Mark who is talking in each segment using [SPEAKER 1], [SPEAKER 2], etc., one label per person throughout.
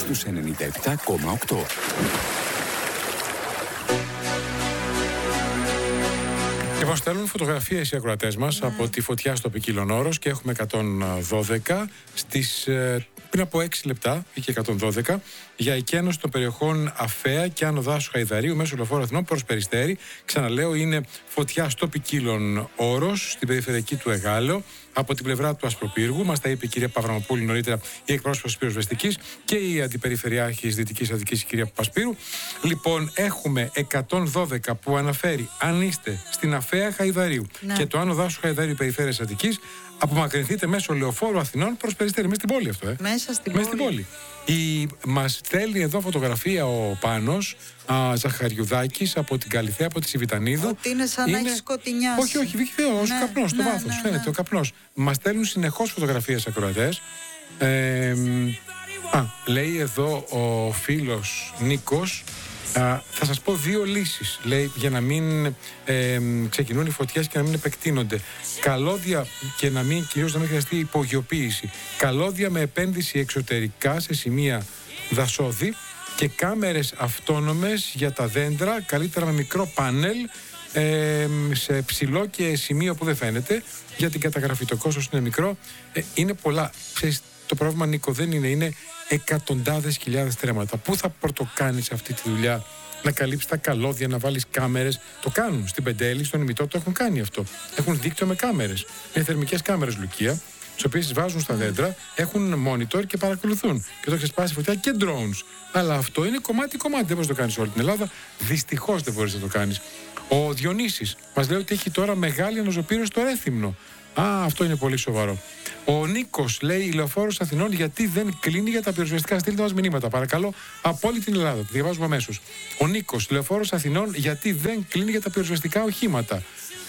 [SPEAKER 1] στους 97,8.
[SPEAKER 2] Λοιπόν, στέλνουν φωτογραφίες οι ακροατές μας από τη φωτιά στο Ποικίλον Όρος και έχουμε 112 πριν από 6 λεπτά, είχε 112, για εκένωση των περιοχών Αφαία και Άνω Δάσου Χαϊδαρίου μέσω λεωφόρου Αθηνών προς Περιστέρι. Ξαναλέω, είναι φωτιά στο Ποικίλον Όρος, στην περιφερειακή του Εγάλεο, από την πλευρά του Ασπροπύργου. Μας τα είπε η κυρία Παυραμοπούλου νωρίτερα, η εκπρόσωπος της πυροσβεστικής, και η αντιπεριφερειάρχης Δυτικής Αττικής, η κυρία Παπασπύρου. Λοιπόν, έχουμε 112 που αναφέρει αν είστε στην Αφαία Χαϊδαρίου και το Άνω Δάσου Χαϊδαρίου περιφέρειας Αττικής, απομακρυνθείτε μέσω λεωφόρου Αθηνών προς Περιστέρι. Μέσα στην πόλη αυτό,
[SPEAKER 3] Μέσα στην πόλη.
[SPEAKER 2] Μας στέλνει εδώ φωτογραφία ο Πάνος Ζαχαριουδάκης από την Καλυθέα, από τη Σιβητανίδου.
[SPEAKER 3] Ότι είναι σαν να έχει σκοτεινιάσει.
[SPEAKER 2] Όχι, ως καπνός στο βάθος. Φαίνεται ο καπνός. Μας στέλνουν συνεχώς φωτογραφίες ακροατές. Λέει εδώ ο φίλος Νίκος, θα σας πω 2 λύσεις, λέει, για να μην ξεκινούν οι φωτιές και να μην επεκτείνονται. Καλώδια και κυρίως να μην χρειαστεί υπογειοποίηση. Καλώδια με επένδυση εξωτερικά σε σημεία δασόδη και κάμερες αυτόνομες για τα δέντρα, καλύτερα με μικρό πάνελ, σε ψηλό και σημείο που δεν φαίνεται, για την καταγραφή. Το κόστος είναι μικρό. Είναι πολλά. Το πρόβλημα, Νίκο, δεν είναι εκατοντάδες χιλιάδες τρέματα. Πού θα πρωτοκάνεις αυτή τη δουλειά, να καλύψεις τα καλώδια, να βάλεις κάμερες? Το κάνουν στην Πεντέλη, στον Ημιτό, το έχουν κάνει αυτό. Έχουν δίκτυο με κάμερες, με θερμικές κάμερες, Λουκία, τις οποίες βάζουν στα δέντρα, έχουν monitor και παρακολουθούν. Και το ξεσπάσει φωτιά και drones. Αλλά αυτό είναι κομμάτι-κομμάτι. Δεν μπορείς να το κάνεις όλη την Ελλάδα. Δυστυχώς δεν μπορείς να το κάνεις. Ο Διονύσης μας λέει ότι έχει τώρα μεγάλη αναζωπήρωση στο Ρέθυμνο. Αυτό είναι πολύ σοβαρό. Ο Νίκος λέει: η λεωφόρος Αθηνών γιατί δεν κλείνει για τα πυροσβεστικά? Στείλτε μας μηνύματα, παρακαλώ, από όλη την Ελλάδα. Το διαβάζουμε αμέσως. Ο Νίκος: λεωφόρος Αθηνών γιατί δεν κλείνει για τα πυροσβεστικά οχήματα.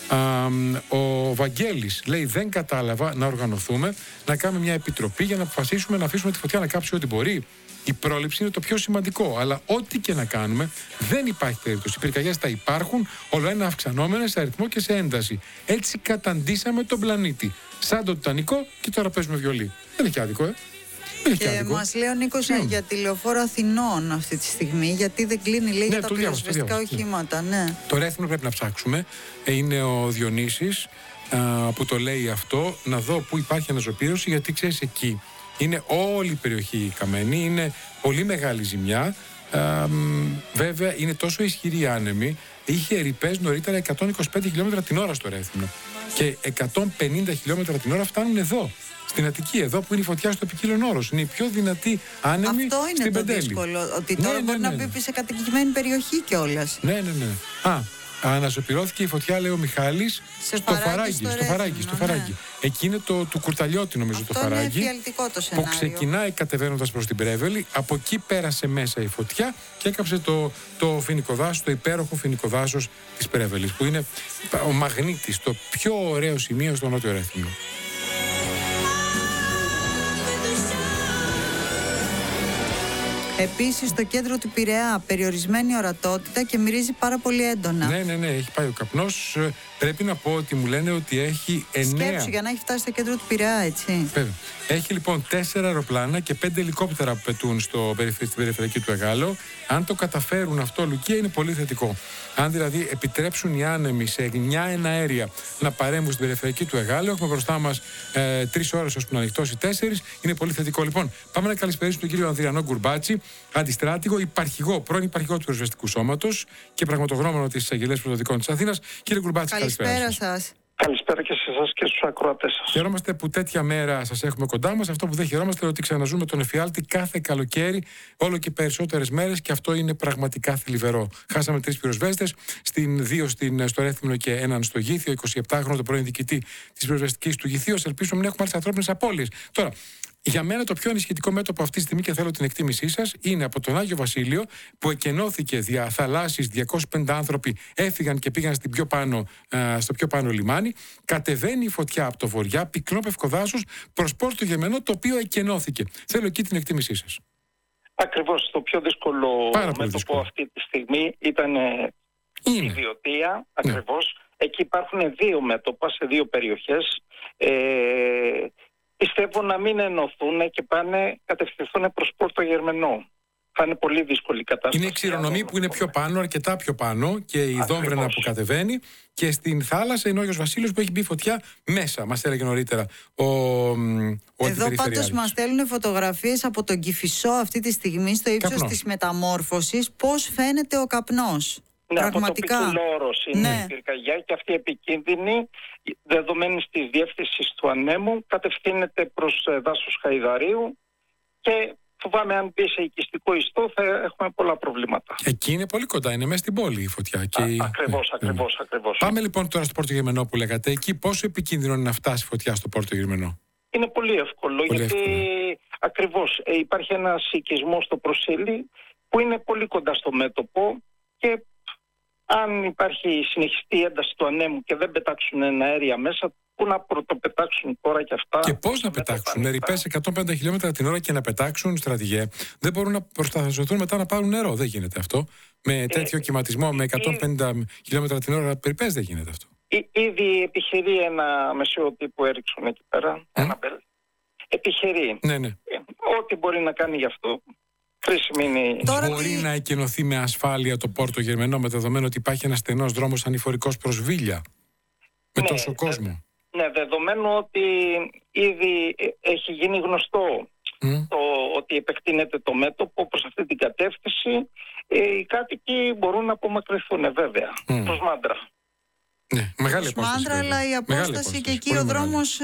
[SPEAKER 2] Ο Βαγγέλης λέει: δεν κατάλαβα, να οργανωθούμε, να κάνουμε μια επιτροπή για να αποφασίσουμε να αφήσουμε τη φωτιά να κάψει ό,τι μπορεί. Η πρόληψη είναι το πιο σημαντικό. Αλλά ό,τι και να κάνουμε, δεν υπάρχει περίπτωση. Οι πυρκαγιές θα υπάρχουν, όλο ένα αυξανόμενες σε αριθμό και σε ένταση. Έτσι καταντήσαμε τον πλανήτη. Σαν το Τιτανικό, και τώρα παίζουμε βιολί. Δεν έχει άδικο,
[SPEAKER 3] Και μας λέει ο Νίκος για τη λεωφόρο Αθηνών αυτή τη στιγμή, γιατί δεν κλείνει, λέει, για τα πυροσβεστικά οχήματα.
[SPEAKER 2] Το Ρέθυμνο πρέπει να ψάξουμε. Είναι ο Διονύσης που το λέει αυτό. Να δω πού υπάρχει αναζωπήρωση, γιατί ξέρεις, εκεί είναι όλη η περιοχή καμένη, είναι πολύ μεγάλη ζημιά. Βέβαια είναι τόσο ισχυρή η άνεμη. Είχε ρηπές νωρίτερα 125 χιλιόμετρα την ώρα στο Ρέθυμνο και 150 χιλιόμετρα την ώρα φτάνουν εδώ, στην Αττική, εδώ που είναι η φωτιά στο Ποικίλον Όρος. Είναι η πιο δυνατή άνεμη στην Πεντέλη.
[SPEAKER 3] Αυτό είναι το δύσκολο, ότι τώρα μπορεί να μπει σε κατοικημένη περιοχή κιόλας.
[SPEAKER 2] Ναι. Αναζωπηρώθηκε η φωτιά, λέει ο Μιχάλης, στο Φαράγγι. Εκεί είναι του Κουρταλιώτη, νομίζω. Αυτό το Φαράγγι.
[SPEAKER 3] Είναι εφιαλτικό το σενάριο.
[SPEAKER 2] Που ξεκινάει κατεβαίνοντας προς την Πρέβελη. Από εκεί πέρασε μέσα η φωτιά και έκαψε το φοινικοδάσος, το υπέροχο φοινικοδάσος της Πρέβελης, που είναι ο μαγνήτης, το πιο ωραίο σημείο στο Νότιο Ρέθυμνο.
[SPEAKER 3] Επίσης στο κέντρο του Πειραιά περιορισμένη ορατότητα και μυρίζει πάρα πολύ έντονα.
[SPEAKER 2] Ναι, έχει πάει ο καπνός. Πρέπει να πω ότι μου λένε ότι έχει 9.
[SPEAKER 3] Σκέψου, για να έχει φτάσει στο κέντρο του Πειραιά, έτσι.
[SPEAKER 2] Βέβαια. Έχει λοιπόν 4 αεροπλάνα και 5 ελικόπτερα που πετούν στην περιφερειακή του Εγάλεο. Αν το καταφέρουν αυτό, Λουκία, είναι πολύ θετικό. Αν δηλαδή επιτρέψουν οι άνεμοι σε 9 εναέρια να παρέμβουν στην περιφερειακή του Εγάλεο, έχουμε μπροστά μας 3 ώρες ώστε να ανοιχτώσει 4. Είναι πολύ θετικό. Λοιπόν, πάμε να καλησπερίσουμε τον κύριο Ανδριανό Γκουρμπάτση, αντιστράτηγο, πρώην υπαρχηγό του Πυροσβεστικού Σώματος και πραγματογνώμονο της Εισαγγελίας Πρωτοδικών της Αθήνας. Κύριε Γκουρμπάτση,
[SPEAKER 3] καλησπέρα σας.
[SPEAKER 4] Καλησπέρα και σε εσάς και στους ακροατές σας.
[SPEAKER 2] Χαιρόμαστε που τέτοια μέρα σας έχουμε κοντά μας. Αυτό που δεν χαιρόμαστε είναι ότι ξαναζούμε τον εφιάλτη κάθε καλοκαίρι, όλο και περισσότερες μέρες, και αυτό είναι πραγματικά θλιβερό. Χάσαμε 3 πυροσβέστες, 2 στο Ρέθυμνο και έναν στο Γήθιο, 27χρονο, τον πρώην διοικητή της πυροσβεστικής του Γηθίου. Ελπίζουμε να μην έχουμε άλλες ανθρώπινες απώλειες. Τώρα, για μένα το πιο ενισχυτικό μέτωπο αυτή τη στιγμή, και θέλω την εκτίμησή σας, είναι από τον Άγιο Βασίλειο, που εκενώθηκε δια θαλάσσης, 250 άνθρωποι έφυγαν και πήγαν στο πιο πάνω λιμάνι. Κατεβαίνει η φωτιά από το βορειά, πυκνό πευκοδάσος, προς Πόρτο Γεμενό, το οποίο εκενώθηκε. Θέλω εκεί την εκτίμησή σας.
[SPEAKER 4] Ακριβώς, το πιο δύσκολο μέτωπο αυτή τη στιγμή ήταν η Βιωτία, ακριβώς. Εκεί υπάρχουν 2 μέτωπα σε 2 περιοχές. Πιστεύω να μην ενωθούν και κατευθυνθούν προς Πόρτο Γερμενό. Θα είναι πολύ δύσκολη η κατάσταση.
[SPEAKER 2] Είναι η Ξηρονομή που είναι πιο πάνω, αρκετά πιο πάνω, και η Δόμβρενα που κατεβαίνει, και στην θάλασσα είναι ο Άγιος Βασίλειος που έχει μπει φωτιά μέσα, μας έλεγε νωρίτερα ο
[SPEAKER 3] Εδώ πάντως μας στέλνουν φωτογραφίες από τον Κηφισό αυτή τη στιγμή στο ύψος της Μεταμόρφωσης. Πώς φαίνεται ο καπνός.
[SPEAKER 4] Ναι,
[SPEAKER 3] πραγματικά.
[SPEAKER 4] Από το Πικουλόρος είναι η πυρκαγιά, και αυτή επικίνδυνη, δεδομένη της διεύθυνσης του ανέμου, κατευθύνεται προς δάσος Χαϊδαρίου, και φοβάμαι αν μπει σε οικιστικό ιστό θα έχουμε πολλά προβλήματα.
[SPEAKER 2] Εκεί είναι πολύ κοντά, είναι μέσα στην πόλη η φωτιά.
[SPEAKER 4] Ακριβώς.
[SPEAKER 2] Πάμε λοιπόν τώρα στο Πόρτο Γερμενό που λέγατε. Εκεί πόσο επικίνδυνο είναι να φτάσει φωτιά στο Πόρτο Γερμενό?
[SPEAKER 4] Είναι πολύ εύκολο, γιατί ακριβώς υπάρχει ένας οικισμός στο Προσήλι που είναι πολύ κοντά στο μέτωπο, και αν υπάρχει συνεχιστή ένταση του ανέμου και δεν πετάξουν αέρια μέσα, πού να πρωτοπετάξουν τώρα και αυτά?
[SPEAKER 2] Και πώς να πετάξουν? Με ρηπές 150 χιλιόμετρα την ώρα και να πετάξουν, στρατηγέ, δεν μπορούν να προσταθούν μετά να πάρουν νερό. Δεν γίνεται αυτό. Με τέτοιο κυματισμό, με 150 χιλιόμετρα την ώρα ρηπές, δεν γίνεται αυτό.
[SPEAKER 4] Ήδη επιχειρεί ένα μεσαιωτή που έριξαν εκεί πέρα, ένα μπέλ. Επιχειρεί.
[SPEAKER 2] Ναι.
[SPEAKER 4] Ό,τι μπορεί να κάνει γι' αυτό.
[SPEAKER 2] Μπορεί να εκενωθεί με ασφάλεια το Πόρτο Γερμενό, με δεδομένο ότι υπάρχει ένας στενός δρόμος ανηφορικός προς Βίλια, με τόσο κόσμο?
[SPEAKER 4] Ναι, δεδομένου ότι ήδη έχει γίνει γνωστό ότι επεκτείνεται το μέτωπο προς αυτή την κατεύθυνση, οι κάτοικοι μπορούν να απομακρυνθούν βέβαια προς Μάντρα.
[SPEAKER 2] Ναι, μεγάλη απόσταση.
[SPEAKER 3] Μάντρα, αλλά η απόσταση και εκεί ο δρόμος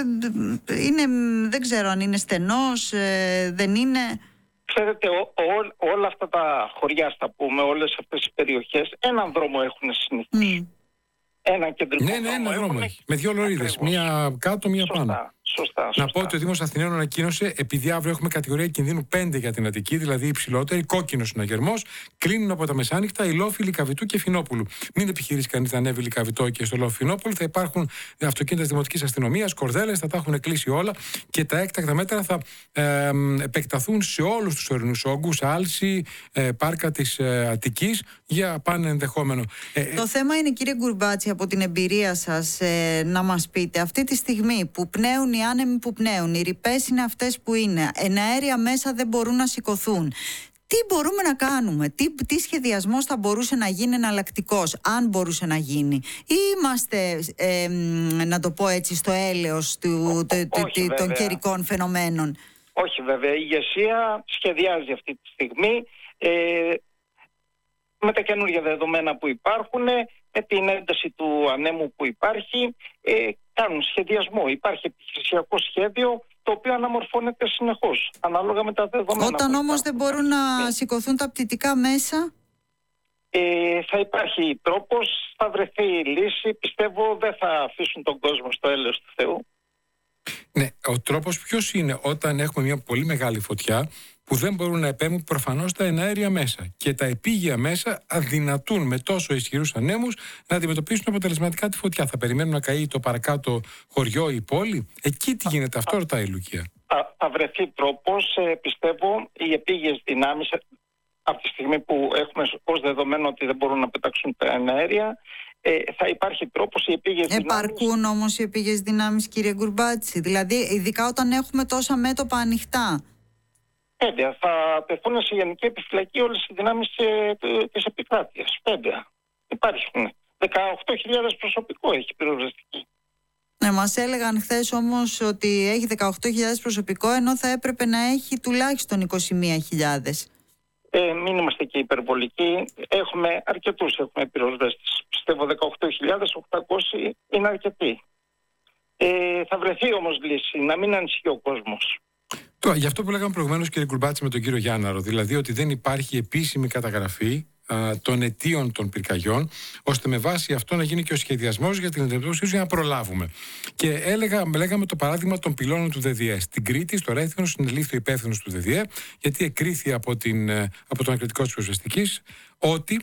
[SPEAKER 3] δεν ξέρω αν είναι στενός, δεν είναι.
[SPEAKER 4] Ξέρετε, όλα αυτά τα χωριά, στα πούμε, όλες αυτές οι περιοχές, έναν δρόμο έχουν συνηθίσει. Έναν κεντρικό δρόμο.
[SPEAKER 2] Ναι, ένα δρόμο έχει. Με δύο λωρίδες. Μία κάτω, μία πάνω.
[SPEAKER 4] Σωστά.
[SPEAKER 2] Να πω ότι ο Δήμος Αθηναίων ανακοίνωσε, επειδή αύριο έχουμε κατηγορία κινδύνου 5 για την Αττική, δηλαδή υψηλότερη, κόκκινο συναγερμός, κλείνουν από τα μεσάνυχτα οι λόφοι Λυκαβητού και Φινόπουλου. Μην επιχειρήσει κανείς να ανέβει Λυκαβητό και στο λόφι Φινόπουλου. Θα υπάρχουν αυτοκίνητα της Δημοτικής Αστυνομίας, κορδέλες, θα τα έχουν κλείσει όλα, και τα έκτακτα μέτρα θα επεκταθούν σε όλους τους ορεινούς όγκους, Άλση, πάρκα της Αττικής, για πάνε ενδεχόμενο.
[SPEAKER 3] Το θέμα είναι, κύριε Γκουρμπάτση, από την εμπειρία σας, να μας πείτε, αυτή τη στιγμή που πνέουν οι άνεμοι που πνέουν, οι ρηπές είναι αυτές που είναι, εναέρια μέσα δεν μπορούν να σηκωθούν, τι μπορούμε να κάνουμε, τι σχεδιασμός θα μπορούσε να γίνει εναλλακτικός, αν μπορούσε να γίνει, ή είμαστε, να το πω έτσι, στο έλεος των καιρικών φαινομένων?
[SPEAKER 4] Όχι βέβαια, η ηγεσία σχεδιάζει αυτή τη στιγμή, με τα καινούργια δεδομένα που υπάρχουν, με την ένταση του ανέμου που υπάρχει, κάνουν σχεδιασμό. Υπάρχει επιχειρησιακό σχέδιο, το οποίο αναμορφώνεται συνεχώς, ανάλογα με τα δεδομένα.
[SPEAKER 3] Όταν όμως δεν μπορούν να σηκωθούν τα πτυτικά μέσα?
[SPEAKER 4] Θα υπάρχει τρόπος, θα βρεθεί η λύση. Πιστεύω δεν θα αφήσουν τον κόσμο στο έλεος του Θεού.
[SPEAKER 2] Ναι, ο τρόπος ποιος είναι? Όταν έχουμε μια πολύ μεγάλη φωτιά που δεν μπορούν να επέμβουν προφανώς τα εναέρια μέσα, και τα επίγεια μέσα αδυνατούν με τόσο ισχυρούς ανέμους να αντιμετωπίσουν αποτελεσματικά τη φωτιά. Θα περιμένουν να καεί το παρακάτω χωριό ή η πόλη? Εκεί τι γίνεται? Αυτό ρωτάει η Λουκία.
[SPEAKER 4] Θα βρεθεί τρόπος, πιστεύω, οι επίγειες δυνάμεις, από τη στιγμή που έχουμε ως δεδομένο ότι δεν μπορούν να πετάξουν τα εναέρια, θα υπάρχει τρόπος οι επίγειες δυνάμεις.
[SPEAKER 3] Επαρκούν όμως οι επίγειες δυνάμεις, κύριε Γκουρμπάτση? Δηλαδή, ειδικά όταν έχουμε τόσα μέτωπα ανοιχτά.
[SPEAKER 4] Βέβαια, θα τεθούν σε γενική επιφυλακή όλες οι δυνάμεις της επικράτειας. Βέβαια, υπάρχουν. 18.000 προσωπικό έχει πυροσβεστική.
[SPEAKER 3] Ναι, μας έλεγαν χθες όμως ότι έχει 18.000 προσωπικό, ενώ θα έπρεπε να έχει τουλάχιστον 21.000.
[SPEAKER 4] Μην είμαστε και υπερβολικοί. Έχουμε αρκετούς πυροσβέστες. Πιστεύω 18.800 είναι αρκετοί. Θα βρεθεί όμως λύση, να μην ανησυχεί ο κόσμος.
[SPEAKER 2] Τώρα, γι' αυτό που λέγαμε προηγουμένως, κύριε Γκουρμπάτση, με τον κύριο Γιάνναρο, δηλαδή ότι δεν υπάρχει επίσημη καταγραφή των αιτίων των πυρκαγιών, ώστε με βάση αυτό να γίνει και ο σχεδιασμός για την αντιμετώπιση για να προλάβουμε. Και λέγαμε το παράδειγμα των πυλώνων του ΔΔΕ. Στην Κρήτη, στο Ρέθυμνο, συνελήφθη ο υπεύθυνος του ΔΔΕ, γιατί εκκρίθη από τον εκρητικό της πυροσβεστικής ότι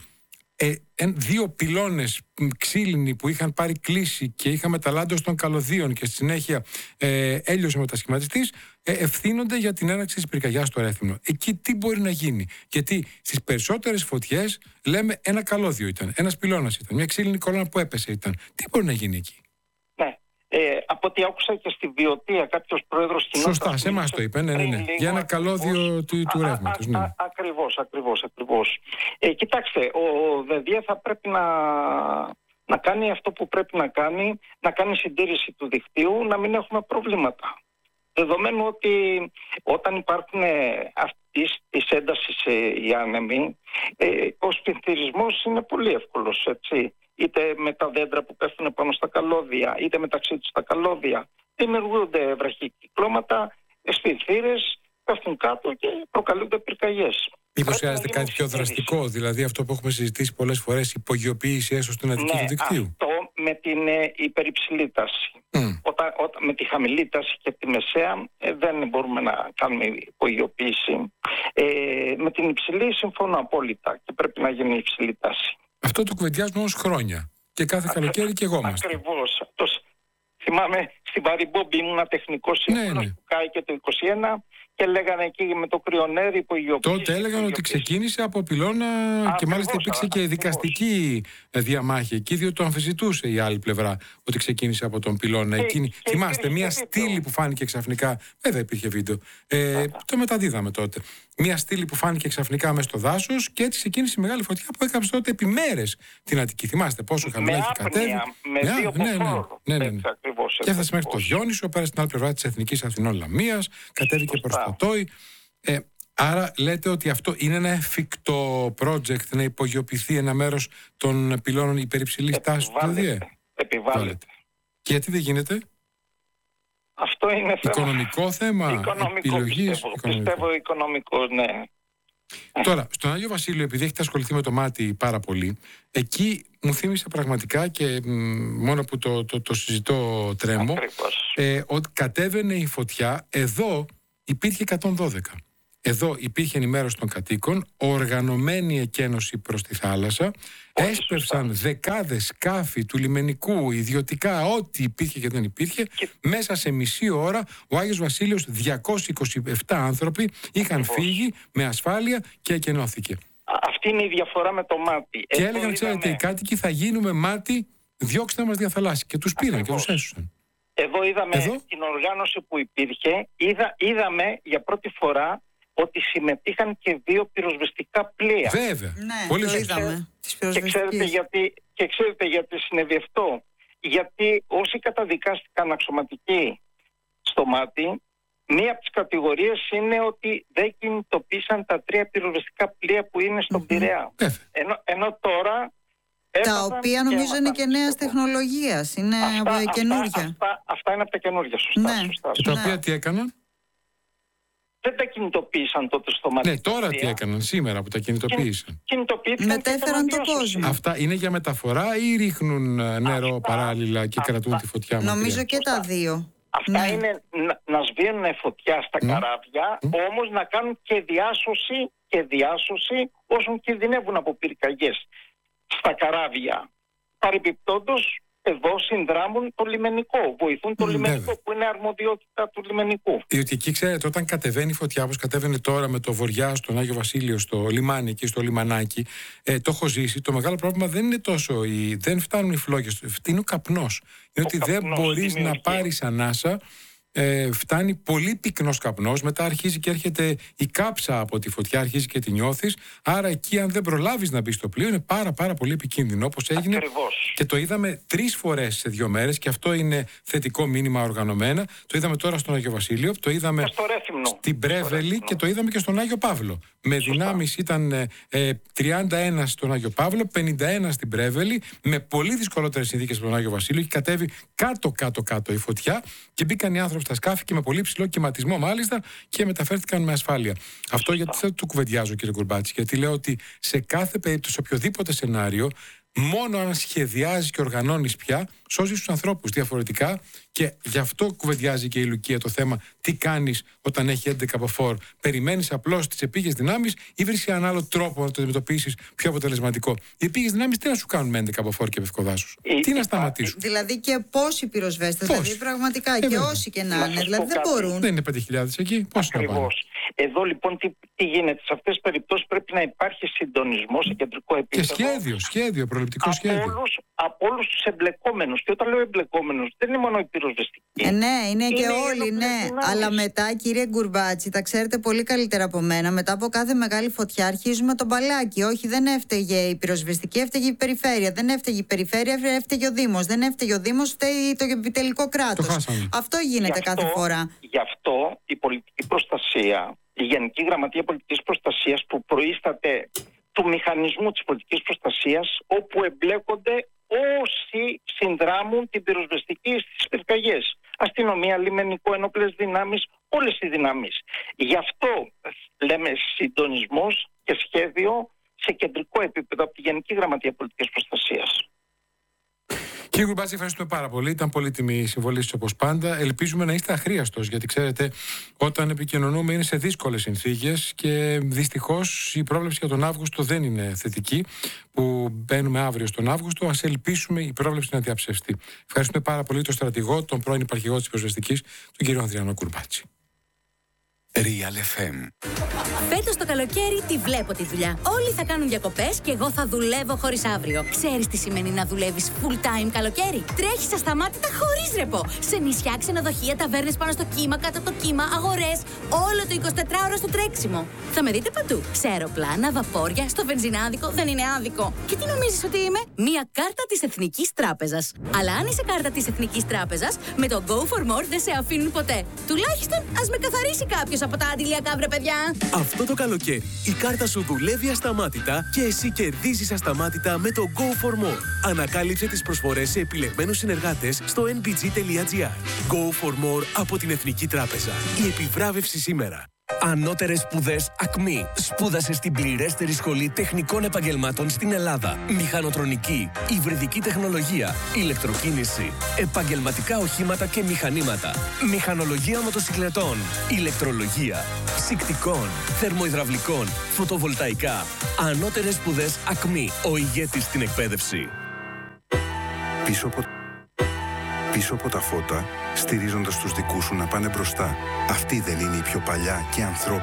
[SPEAKER 2] 2 πυλώνες ξύλινοι που είχαν πάρει κλίση και είχαμε ταλάντωση των καλωδίων και στη συνέχεια έλειωσε ο μετασχηματιστής, ευθύνονται για την έναρξη της πυρκαγιάς στο Ρέθυμνο. Εκεί τι μπορεί να γίνει? Γιατί στις περισσότερες φωτιές λέμε ένα καλώδιο ήταν, ένας πυλώνας ήταν, μια ξύλινη κολόνα που έπεσε ήταν. Τι μπορεί να γίνει εκεί?
[SPEAKER 4] Ναι. Από ό,τι άκουσα και στη Βιωτία κάποιος πρόεδρος κοινότητας.
[SPEAKER 2] Σωστά, σε εμάς το είπε, ναι. Για ένα καλώδιο του ρεύματος. Ναι.
[SPEAKER 4] Ακριβώς. Κοιτάξτε, ο ΔΔΕ θα πρέπει να κάνει αυτό που πρέπει να κάνει συντήρηση του δικτύου, να μην έχουμε προβλήματα. Δεδομένου ότι όταν υπάρχουν αυτής της έντασης οι άνεμοι, ο σπινθυρισμός είναι πολύ εύκολος, έτσι. Είτε με τα δέντρα που πέφτουν πάνω στα καλώδια, είτε μεταξύ τους τα καλώδια. Δημιουργούνται βραχικυκλώματα, σπινθύρες, πέφτουν κάτω και προκαλούνται πυρκαγιές.
[SPEAKER 2] Μήπως χρειάζεται κάτι πιο δραστικό, δηλαδή αυτό που έχουμε συζητήσει πολλές φορές, υπογειοποίηση έσω στην Αττική του δικτύου?
[SPEAKER 4] Αυτό με την υπερυψηλή τάση. Με τη χαμηλή τάση και τη μεσαία δεν μπορούμε να κάνουμε υπογειοποίηση. Με την υψηλή συμφωνώ απόλυτα και πρέπει να γίνει η υψηλή τάση.
[SPEAKER 2] Αυτό το κουβεντιάζουμε όμως χρόνια και κάθε καλοκαίρι και εγώ είμαστε.
[SPEAKER 4] Ακριβώς. Θυμάμαι στην Παριμπόμπη ήμουν τεχνικός σύμφωνος που κάει και το 2021 και λέγανε εκεί με το κρυονέρι υπογειοποίηση.
[SPEAKER 2] Τότε έλεγαν ότι ξεκίνησε από πυλώνα και μάλιστα υπήρξε και δικαστική διαμάχη εκεί, διότι το αμφισβητούσε η άλλη πλευρά ότι ξεκίνησε από τον πυλώνα. Θυμάστε, μια στήλη που φάνηκε ξαφνικά. Βέβαια υπήρχε βίντεο. Το μεταδίδαμε τότε. Μια στήλη που φάνηκε ξαφνικά μέσα στο δάσος και έτσι ξεκίνησε η μεγάλη φωτιά που έκαψε τότε επί μέρες την Αττική. Θυμάστε πόσο χαμηλά έχει κατέβει.
[SPEAKER 4] Ναι.
[SPEAKER 2] Και έφτασε μέχρι το Διόνυσο, πέρασε στην άλλη πλευρά της Εθνικής Αθηνών Λαμίας, κατέβηκε προς το Τόι. Άρα λέτε ότι αυτό είναι ένα εφικτό project να υπογειοποιηθεί ένα μέρος των πυλώνων υπερυψηλής τάσης του ΔΔΕ?
[SPEAKER 4] Επιβάλλεται.
[SPEAKER 2] Και γιατί δεν γίνεται?
[SPEAKER 4] Αυτό είναι
[SPEAKER 2] οικονομικό θέμα, επιλογής.
[SPEAKER 4] Πιστεύω οικονομικό, ναι.
[SPEAKER 2] Τώρα, στον Άγιο Βασίλειο, επειδή έχετε ασχοληθεί με το μάτι πάρα πολύ, εκεί μου θύμισε πραγματικά και μόνο που το συζητώ τρέμω, ότι κατέβαινε η φωτιά, εδώ υπήρχε 112. Εδώ υπήρχε ενημέρωση των κατοίκων, οργανωμένη εκένωση προς τη θάλασσα, έσπευσαν δεκάδες σκάφη του λιμενικού, ιδιωτικά, ό,τι υπήρχε και δεν υπήρχε. Μέσα σε μισή ώρα ο Άγιος Βασίλειος, 227 άνθρωποι είχαν φύγει με ασφάλεια και εκενώθηκε.
[SPEAKER 4] Αυτή είναι η διαφορά με το μάτι.
[SPEAKER 2] Και έλεγαν, ξέρετε, οι κάτοικοι θα γίνουμε μάτι, διώξτε να μας διαφθαλάσει. Και τους πήραν και τους έσωσαν.
[SPEAKER 4] Εδώ είδαμε την οργάνωση που υπήρχε, είδαμε για πρώτη φορά ότι συμμετείχαν και 2 πυροσβεστικά πλοία.
[SPEAKER 2] Βέβαια.
[SPEAKER 3] Ναι,
[SPEAKER 2] πολύ
[SPEAKER 3] το είδαμε.
[SPEAKER 4] Και ξέρετε γιατί συνέβη αυτό? Γιατί όσοι καταδικάστηκαν αξιωματικοί στο μάτι, μία από τις κατηγορίες είναι ότι δεν κινητοποίησαν τα 3 πυροσβεστικά πλοία που είναι στον Πειραιά. Ενώ τώρα...
[SPEAKER 3] Τα οποία νομίζω είναι και νέας τεχνολογίας, είναι καινούργια.
[SPEAKER 4] Αυτά είναι από τα καινούργια, σωστά.
[SPEAKER 3] Ναι.
[SPEAKER 2] Και τα οποία τι έκαναν?
[SPEAKER 4] Δεν τα κινητοποίησαν τότε στο μάτι.
[SPEAKER 2] Ναι, τώρα τι έκαναν σήμερα που τα κινητοποίησαν?
[SPEAKER 3] Μετέφεραν τον κόσμο.
[SPEAKER 2] Αυτά είναι για μεταφορά ή ρίχνουν νερό παράλληλα και κρατούν τη φωτιά μακριά?
[SPEAKER 3] Νομίζω και τα δύο.
[SPEAKER 4] Αυτά είναι να σβήνουν φωτιά στα καράβια, όμως να κάνουν και διάσωση όσων κινδυνεύουν από πυρκαγιές στα καράβια. Παρεμπιπτόντως, εδώ συνδράμουν το λιμενικό, βοηθούν το λιμενικό που είναι αρμοδιότητα του λιμενικού. Διότι
[SPEAKER 2] εκεί, ξέρετε, όταν κατεβαίνει η φωτιά, όπως κατέβαινε τώρα με το Βοριά στον Άγιο Βασίλειο, στο λιμάνι εκεί, στο λιμανάκι, το έχω ζήσει. Το μεγάλο πρόβλημα δεν είναι τόσο δεν φτάνουν οι φλόγες, είναι ο καπνός. Είναι ότι δεν μπορείς να πάρεις ανάσα. Φτάνει πολύ πυκνός καπνός, μετά αρχίζει και έρχεται η κάψα από τη φωτιά, αρχίζει και τη νιώθεις. Άρα εκεί, αν δεν προλάβεις να μπεις στο πλοίο, είναι πάρα πολύ επικίνδυνο, όπως έγινε.
[SPEAKER 4] Ακριβώς.
[SPEAKER 2] Και το είδαμε 3 φορές σε 2 μέρες, και αυτό είναι θετικό μήνυμα οργανωμένα. Το είδαμε τώρα στον Άγιο Βασίλειο, το είδαμε στην Πρέβελη και το είδαμε και στον Άγιο Παύλο. Με δυνάμεις ήταν 31 στον Άγιο Παύλο, 51 στην Πρέβελη, με πολύ δυσκολότερες συνθήκες από τον Άγιο Βασίλειο. Έχει κατέβει κάτω η φωτιά και μπήκαν οι άνθρωποι στα σκάφη και με πολύ ψηλό κυματισμό μάλιστα και μεταφέρθηκαν με ασφάλεια. Αυτό γιατί δεν το κουβεντιάζω, κύριε Κουρμπάτση, γιατί λέω ότι σε κάθε περίπτωση, οποιοδήποτε σενάριο, μόνο αν σχεδιάζεις και οργανώνεις πια, σώζεις τους ανθρώπους διαφορετικά. Και γι' αυτό κουβεντιάζει και η Λουκία το θέμα τι κάνεις όταν έχει 11 από φόρ. Περιμένεις απλώς τις επίγειες δυνάμεις ή βρίσκεις έναν άλλο τρόπο να το αντιμετωπίσεις πιο αποτελεσματικό? Οι επίγειες δυνάμεις τι να σου κάνουν με 11 από φόρ και πευκοδάσους? Τι να σταματήσουν?
[SPEAKER 3] Δηλαδή και πόσοι πυροσβέστες, δηλαδή πραγματικά και όσοι και να είναι, δηλαδή δεν μπορούν.
[SPEAKER 2] Δεν είναι 5.000 εκεί, πόσοι να πάνε?
[SPEAKER 4] Εδώ λοιπόν τι γίνεται? Σε αυτές τις περιπτώσεις πρέπει να υπάρχει συντονισμός σε κεντρικό επίπεδο.
[SPEAKER 2] Και σχέδιο, προληπτικό σχέδιο.
[SPEAKER 4] Από όλους τους εμπλεκόμενους. Και όταν λέω εμπλεκόμενους, δεν είναι μόνο οι πυροσβεστικοί.
[SPEAKER 3] Ναι, είναι και όλοι, ναι. Αλλά μετά, κύριε Γκουρμπάτση, τα ξέρετε πολύ καλύτερα από μένα. Μετά από κάθε μεγάλη φωτιά αρχίζουμε τον μπαλάκι. Όχι, δεν έφταιγε η πυροσβεστική, έφταιγε η περιφέρεια. Δεν έφταιγε η περιφέρεια, έφταιγε ο Δήμος. Δεν έφταιγε ο Δήμος, φταίει το επιτελικό κράτος. Αυτό γίνεται κάθε φορά.
[SPEAKER 4] Γι' αυτό η πολιτική προστασία, η Γενική Γραμματεία Πολιτικής Προστασίας, που προείσταται του μηχανισμού της πολιτικής προστασίας, όπου εμπλέκονται όσοι συνδράμουν την πυροσβεστική στις πυρκαγιές. Αστυνομία, λιμενικό, ενόπλες δυνάμεις, όλες οι δυνάμεις. Γι' αυτό λέμε συντονισμός και σχέδιο σε κεντρικό επίπεδο από τη Γενική Γραμματεία Πολιτικής Προστασίας.
[SPEAKER 2] Κύριε Γκουρμπάτση, ευχαριστούμε πάρα πολύ. Ήταν πολύτιμη η συμβολή σας όπως πάντα. Ελπίζουμε να είστε αχρίαστος, γιατί ξέρετε, όταν επικοινωνούμε είναι σε δύσκολες συνθήκες και δυστυχώς η πρόβλεψη για τον Αύγουστο δεν είναι θετική. Που μπαίνουμε αύριο στον Αύγουστο, ας ελπίσουμε η πρόβλεψη να διαψευστεί. Ευχαριστούμε πάρα πολύ τον στρατηγό, τον πρώην υπαρχηγό της πυροσβεστικής, τον κύριο Ανδριανό Γκουρμπάτση.
[SPEAKER 1] Real FM.
[SPEAKER 5] Φέτος το καλοκαίρι τη βλέπω τη δουλειά. Όλοι θα κάνουν διακοπές και εγώ θα δουλεύω χωρίς αύριο. Ξέρεις τι σημαίνει να δουλεύεις full time καλοκαίρι? Τρέχεις ασταμάτητα χωρίς ρεπό. Σε νησιά, ξενοδοχεία, ταβέρνες πάνω στο κύμα, κάτω από το κύμα, αγορές. Όλο το 24ωρο στο τρέξιμο. Θα με δείτε παντού. Σε αεροπλάνα, βαπόρια, στο βενζινάδικο. Δεν είναι άδικο. Και τι νομίζεις ότι είμαι? Μία κάρτα της Εθνικής Τράπεζας. Αλλά αν είσαι κάρτα της Εθνικής Τράπεζας, με το Go for More δεν σε αφήνουν ποτέ. Τουλάχιστον ας με καθαρίσει κάποιος από τα αντιλιακά, βρε παιδιά.
[SPEAKER 6] Αυτό το καλοκαίρι η κάρτα σου δουλεύει ασταμάτητα και εσύ κερδίζεις ασταμάτητα με το Go for More. Ανακάλυψε τις προσφορές σε επιλεγμένους συνεργάτες στο nbg.gr. Go for More από την Εθνική Τράπεζα. Η επιβράβευση σήμερα.
[SPEAKER 7] Ανώτερες σπουδές ΑΚΜΗ. Σπούδασε στην πληρέστερη σχολή τεχνικών επαγγελμάτων στην Ελλάδα. Μηχανοτρονική, υβριδική τεχνολογία, ηλεκτροκίνηση, επαγγελματικά οχήματα και μηχανήματα, μηχανολογία μοτοσυκλετών, ηλεκτρολογία, ψυκτικών, θερμοϊδραυλικών, φωτοβολταϊκά. Ανώτερες σπουδές ΑΚΜΗ. Ο ηγέτης στην εκπαίδευση.
[SPEAKER 8] Πίσω από τα φώτα, στηρίζοντας τους δικούς σου να πάνε μπροστά. Αυτή δεν είναι η πιο παλιά και ανθρώπινη